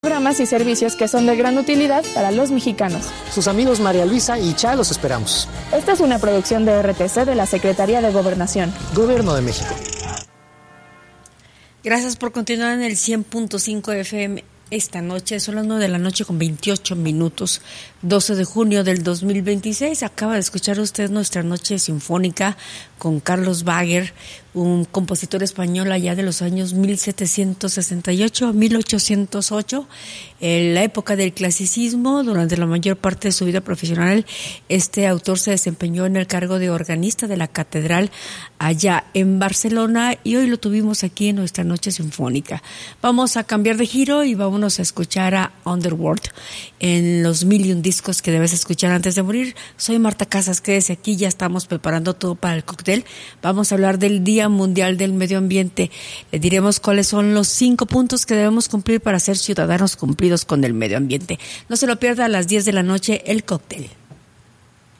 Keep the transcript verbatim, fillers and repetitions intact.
Programas y servicios que son de gran utilidad para los mexicanos. Sus amigos María Luisa y Cha los esperamos. Esta es una producción de R T C de la Secretaría de Gobernación. Gobierno de México. Gracias por continuar en el cien punto cinco F M esta noche. Son las nueve de la noche con veintiocho minutos, doce de junio del dos mil veintiséis. Acaba de escuchar usted nuestra noche sinfónica con Carlos Wagner, un compositor español allá de los años mil setecientos sesenta y ocho a mil ochocientos ocho, en la época del clasicismo. Durante la mayor parte de su vida profesional, este autor se desempeñó en el cargo de organista de la catedral allá en Barcelona, y hoy lo tuvimos aquí en nuestra noche sinfónica. Vamos a cambiar de giro y vámonos a escuchar a Underworld en los mil y un discos que debes escuchar antes de morir. Soy Marta Casas, quédese aquí, ya estamos preparando todo para el cóctel. Vamos a hablar del Día Mundial del Medio Ambiente. Le diremos cuáles son los cinco puntos que debemos cumplir para ser ciudadanos cumplidos con el medio ambiente. No se lo pierda, a las diez de la noche, el cóctel.